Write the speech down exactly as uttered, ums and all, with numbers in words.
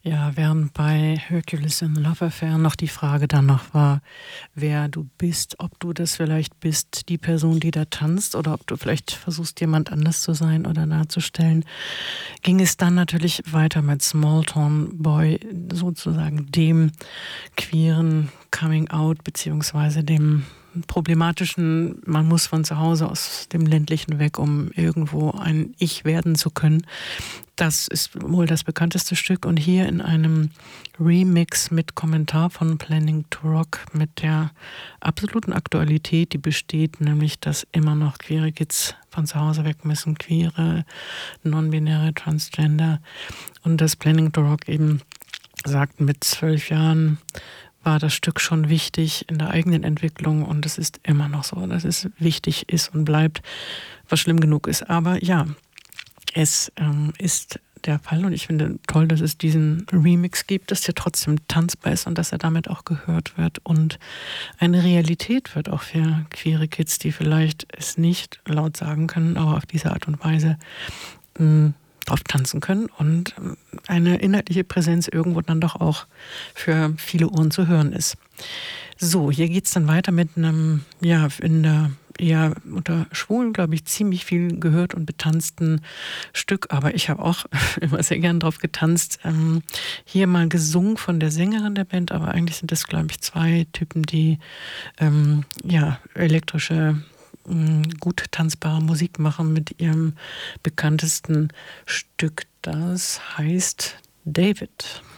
Ja, während bei Hercules in Love Affair noch die Frage dann noch war, wer du bist, ob du das vielleicht bist, die Person, die da tanzt, oder ob du vielleicht versuchst, jemand anders zu sein oder darzustellen, ging es dann natürlich weiter mit Small Town Boy, sozusagen dem queeren Coming Out, beziehungsweise dem problematischen, man muss von zu Hause aus dem ländlichen weg, um irgendwo ein Ich werden zu können. Das ist wohl das bekannteste Stück, und hier in einem Remix mit Kommentar von Planning to Rock mit der absoluten Aktualität, die besteht, nämlich, dass immer noch queere Kids von zu Hause weg müssen, queere, non-binäre, Transgender, und das Planning to Rock eben sagt, mit zwölf Jahren war das Stück schon wichtig in der eigenen Entwicklung, und es ist immer noch so, dass es wichtig ist und bleibt, was schlimm genug ist. Aber ja, es ähm, ist der Fall, und ich finde toll, dass es diesen Remix gibt, dass der trotzdem tanzbar ist und dass er damit auch gehört wird und eine Realität wird, auch für queere Kids, die vielleicht es nicht laut sagen können, aber auf diese Art und Weise mh, drauf tanzen können und eine inhaltliche Präsenz irgendwo dann doch auch für viele Ohren zu hören ist. So, hier geht's dann weiter mit einem, ja, in der eher unter Schwulen, glaube ich, ziemlich viel gehört und betanzten Stück, aber ich habe auch immer sehr gern drauf getanzt. Ähm, hier mal gesungen von der Sängerin der Band, aber eigentlich sind das, glaube ich, zwei Typen, die ähm, ja, elektrische, gut tanzbare Musik machen mit ihrem bekanntesten Stück. Das heißt David.